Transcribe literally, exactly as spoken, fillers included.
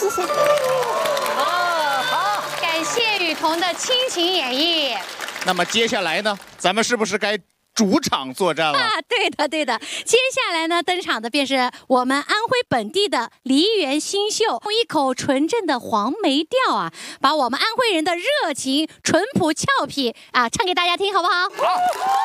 谢谢。 啊，好， 感谢雨桐的倾情演绎。 那么接下来呢，咱们是不是该主场作战了？ 啊，对的，对的。接下来呢，登场的便是我们安徽本地的梨园新秀，用一口纯正的黄梅调啊，把我们安徽人的热情、淳朴、俏皮啊，唱给大家听，好不好？ 好。